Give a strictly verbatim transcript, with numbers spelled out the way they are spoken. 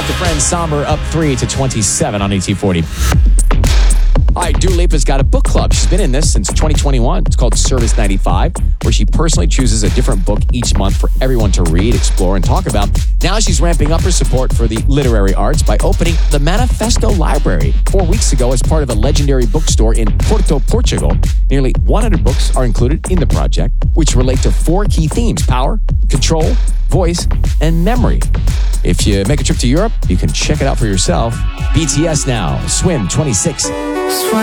Dr. Friend Somber up three to twenty-seven on A T forty. All right, Dua Lipa's got a book club. She's been in this since twenty twenty-one. It's called Service ninety-five, where she personally chooses a different book each month for everyone to read, explore, and talk about. Now she's ramping up her support for the literary arts by opening the Manifesto Library four weeks ago as part of a legendary bookstore in Porto, Portugal. Nearly one hundred books are included in the project, which relate to four key themes: power, control, voice, and memory. If you make a trip to Europe, you can check it out for yourself. B T S now, Swim twenty-six. Swim.